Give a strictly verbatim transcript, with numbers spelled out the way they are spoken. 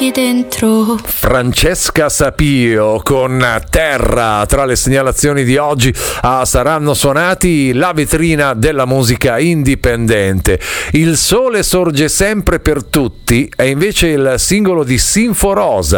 qui dentro. Francesca Sapio con Terra tra le segnalazioni di oggi. Ah, saranno suonati la vetrina della musica indipendente. Il sole sorge sempre per tutti è invece il singolo di Sinforosa.